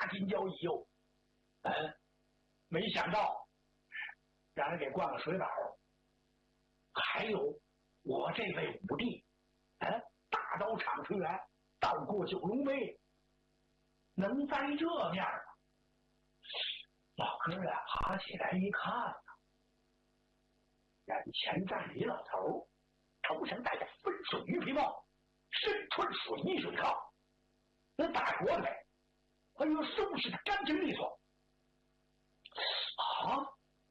金交椅哟。没想到让人给灌个水饱。还有我这位五弟，大刀厂职员，到过九龙杯，能栽这面儿吗？老哥呀，爬起来一看呐，眼前站一老头，头上戴着分水鱼皮帽，身穿水泥水靠，那大锅腿，哎呦，收拾的干净利索。啊！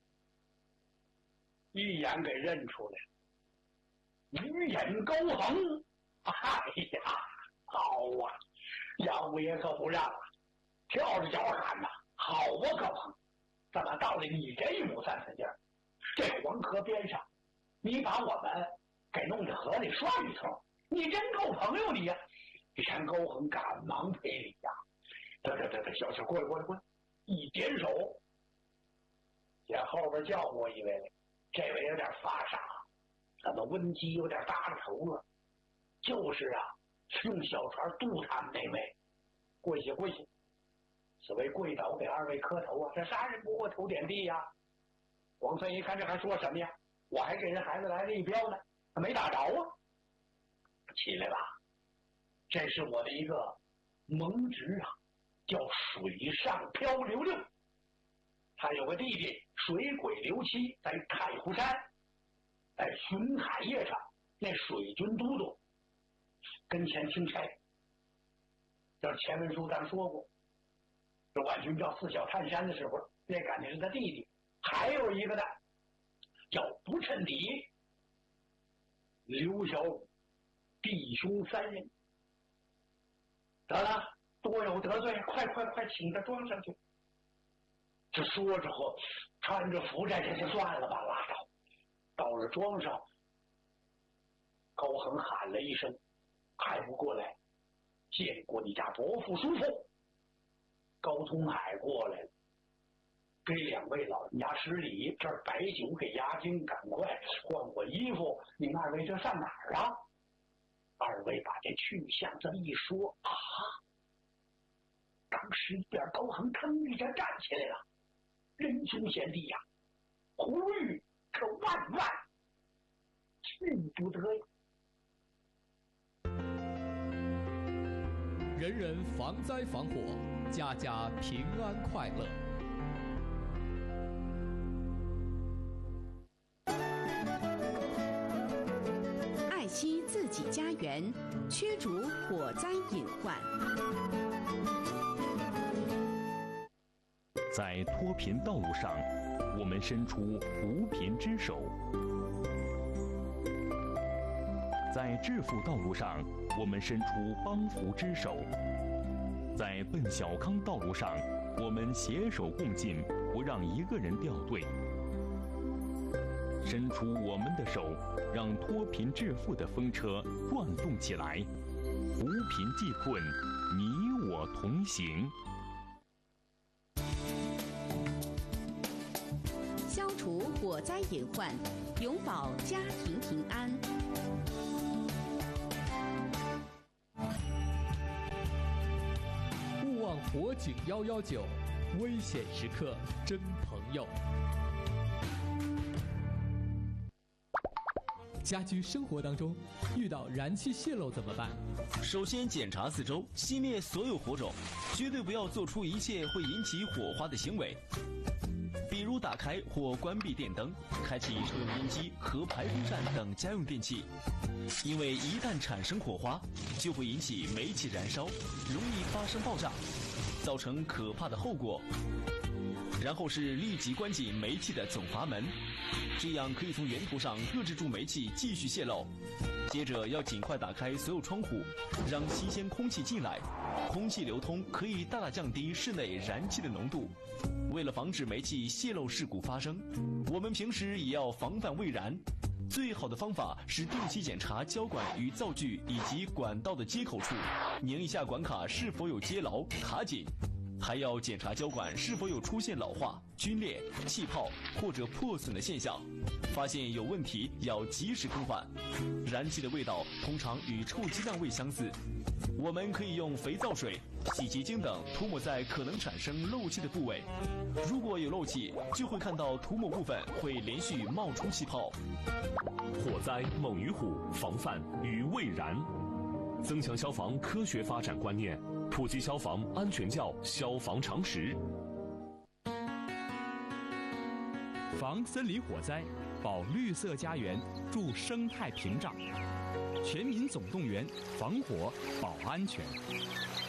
一眼给认出来了，鱼眼高横。哎呀，好啊！杨五爷可不让啊，跳着脚喊呐，好啊，高横！怎么到了你这一亩3分地儿？这黄河边上，你把我们给弄到河里涮一通，你真够朋友你呀！杨高横赶忙赔礼呀，这，小过来，一点手，见后边叫过一位来，这位有点发傻，怎么温基有点搭着头了？就是啊，用小船渡他们那位，跪下！此位跪倒给二位磕头啊！这杀人不过头点地呀！王三一看这还说什么呀？我还给人孩子来了一镖呢，没打着啊！起来吧，这是我的一个盟侄啊，叫水上漂流六。他有个弟弟水鬼刘七，在太湖山，在巡海夜上那水军都督跟前听差。就是前文书咱说过，这万军叫四小探山的时候，那感觉是他弟弟。还有一个呢，叫不称底刘小武，弟兄3人。得了，多有得罪，快，请他装上去。这说着后，穿着服这就算了吧，拉倒。到了庄上，高恒喊了一声：“还不过来，见过你家伯父叔父。”高通海过来了，给2位老人家施礼，这儿摆酒给押金，赶快换衣服。你们2位这上哪儿啊？2位把这去向这么一说啊，当时一边高恒腾一下站起来了，仁兄贤弟呀，胡玉可万去不得呀！ 人人防灾防火，家家平安快乐。 爱惜自己家园，驱逐火灾隐患。 在脱贫道路上，我们伸出扶贫之手；在致富道路上，我们伸出帮扶之手；在奔小康道路上，我们携手共进，不让一个人掉队。伸出我们的手，让脱贫致富的风车转动起来，扶贫济困，你我同行。 消除火灾隐患，永保家庭平安。 勿忘火警119，危险时刻真朋友。家居生活当中遇到燃气泄漏怎么办？ 首先检查四周，熄灭所有火种，绝对不要做出一切会引起火花的行为，比如打开或关闭电灯，开启抽油烟机和排风扇等家用电器，因为一旦产生火花，就会引起煤气燃烧，容易发生爆炸，造成可怕的后果。然后是立即关紧煤气的总阀门，这样可以从源头上遏制住煤气继续泄漏。接着要尽快打开所有窗户，让新鲜空气进来，空气流通可以大大降低室内燃气的浓度。为了防止煤气泄漏事故发生，我们平时也要防范未燃。最好的方法是定期检查胶管与灶具以及管道的接口处，拧一下管卡是否有接牢卡紧。 还要检查胶管是否有出现老化、皲裂、气泡或者破损的现象，发现有问题要及时更换。燃气的味道通常与臭鸡蛋味相似，我们可以用肥皂水、洗洁精等涂抹在可能产生漏气的部位，如果有漏气，就会看到涂抹部分会连续冒出气泡。 火灾猛于虎，防范于未然。增强消防科学发展观念，普及消防安全教消防常识。 防森林火灾，保绿色家园，助生态屏障。全民总动员，防火保安全。